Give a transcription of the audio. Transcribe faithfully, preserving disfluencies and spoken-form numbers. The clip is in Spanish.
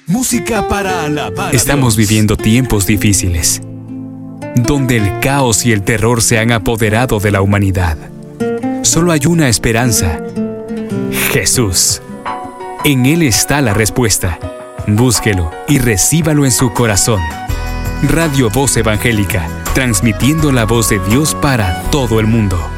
Música para alabar a Estamos Dios. viviendo tiempos difíciles, donde el caos y el terror se han apoderado de la humanidad. Solo hay una esperanza: Jesús. En Él está la respuesta. Búsquelo y recíbalo en su corazón. Radio Voz Evangélica, transmitiendo la voz de Dios para todo el mundo.